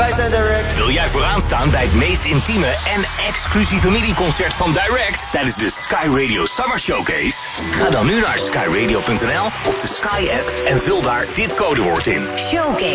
Wij zijn Direct. Wil jij vooraan staan bij het meest intieme en exclusieve mini-concert van Direct tijdens de Sky Radio Summer Showcase? Ga dan nu naar skyradio.nl of de Sky app en vul daar dit codewoord in. Showcase.